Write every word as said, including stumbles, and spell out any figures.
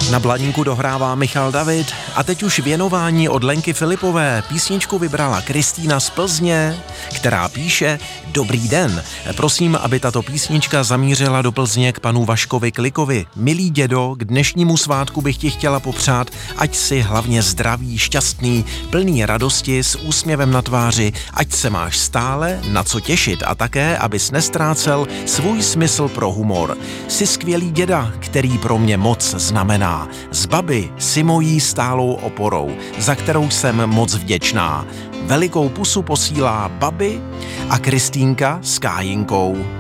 Na Blanínku dohrává Michal David a teď už věnování od Lenky Filipové. Písničku vybrala Kristýna z Plzně, která píše: Dobrý den, prosím, aby tato písnička zamířila do Plzně k panu Vaškovi Klikovi. Milý dědo, k dnešnímu svátku bych ti chtěla popřát, ať si hlavně zdravý, šťastný, plný radosti, s úsměvem na tváři, ať se máš stále na co těšit a také, abys nestrácel svůj smysl pro humor. Jsi skvělý děda, který pro mě moc znamená. Z babi si mojí stálou oporou, za kterou jsem moc vděčná. Velikou pusu posílá babi a Kristýnka s Kájinkou.